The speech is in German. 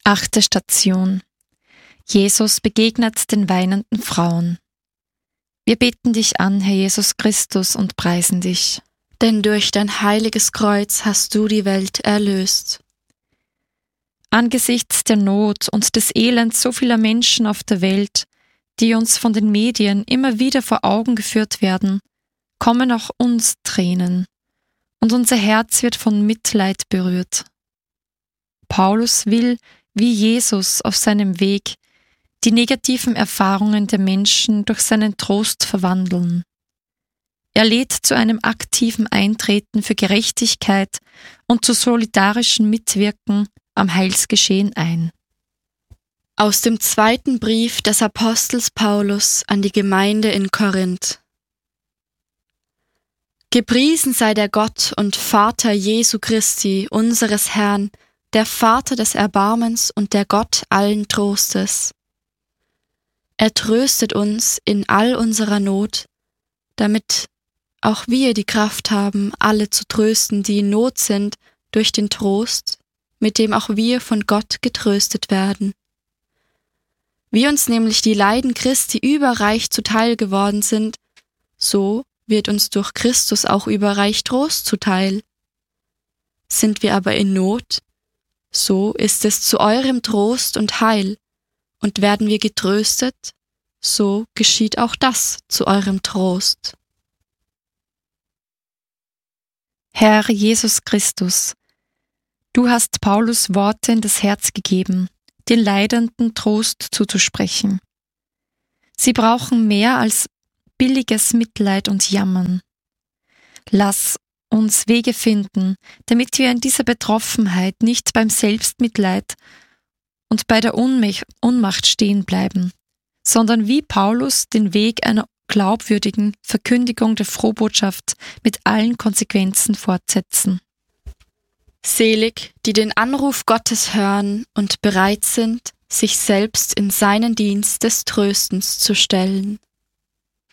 8. Station. Jesus begegnet den weinenden Frauen. Wir beten dich an, Herr Jesus Christus, und preisen dich. Denn durch dein heiliges Kreuz hast du die Welt erlöst. Angesichts der Not und des Elends so vieler Menschen auf der Welt, die uns von den Medien immer wieder vor Augen geführt werden, kommen auch uns Tränen, und unser Herz wird von Mitleid berührt. Paulus will, wie Jesus auf seinem Weg, die negativen Erfahrungen der Menschen durch seinen Trost verwandeln. Er lädt zu einem aktiven Eintreten für Gerechtigkeit und zu solidarischem Mitwirken am Heilsgeschehen ein. Aus dem 2. Brief des Apostels Paulus an die Gemeinde in Korinth. Gepriesen sei der Gott und Vater Jesu Christi, unseres Herrn, der Vater des Erbarmens und der Gott allen Trostes. Er tröstet uns in all unserer Not, damit auch wir die Kraft haben, alle zu trösten, die in Not sind, durch den Trost, mit dem auch wir von Gott getröstet werden. Wie uns nämlich die Leiden Christi überreich zuteil geworden sind, so wird uns durch Christus auch überreich Trost zuteil. Sind wir aber in Not, so ist es zu eurem Trost und Heil, und werden wir getröstet, so geschieht auch das zu eurem Trost. Herr Jesus Christus, du hast Paulus Worte in das Herz gegeben, den Leidenden Trost zuzusprechen. Sie brauchen mehr als billiges Mitleid und Jammern. Lass uns Wege finden, damit wir in dieser Betroffenheit nicht beim Selbstmitleid und bei der Ohnmacht stehen bleiben, sondern wie Paulus den Weg einer glaubwürdigen Verkündigung der Frohbotschaft mit allen Konsequenzen fortsetzen. Selig, die den Anruf Gottes hören und bereit sind, sich selbst in seinen Dienst des Tröstens zu stellen.